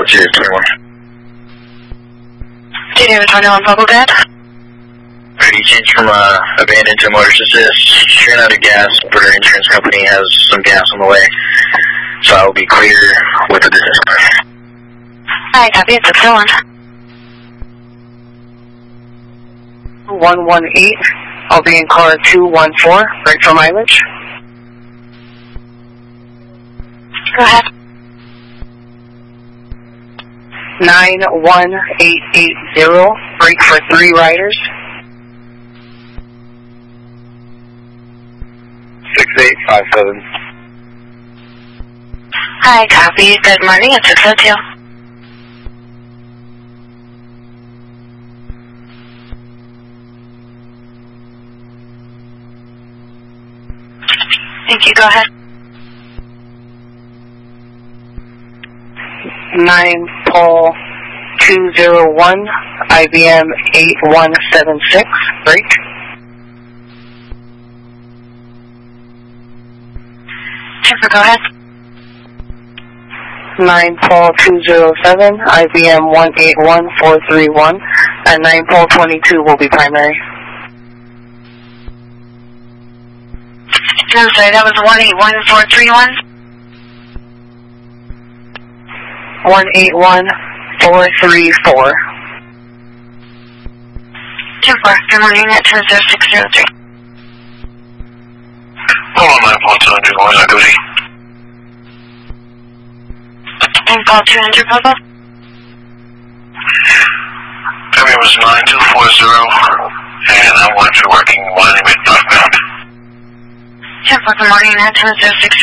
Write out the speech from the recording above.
21. David 21 Purple Dead. You changed from abandoned to motor assist. Ran out of gas, but our insurance company has some gas on the way, so I will be clear with the disaster. Hi, copy. It's 601. 118. I'll be in car 214, right for mileage. Go ahead. 91880, break for 3 riders. 6857. Hi, copy. Good morning. It's 602. Thank you. Go ahead. 9 Paul 201, IBM 8176, break. Jennifer, go ahead. 9 Paul 207, IBM 181431, and 9 Paul 22 will be primary. I'm sorry, that was 181431? 181434. Jennifer, good morning. At 10603. Hold on, 9 Paul 200, going on duty. 9 Paul 200, Purple. It was 9240, and I'm going to be working Monument northbound. Jennifer, good morning. At 10603.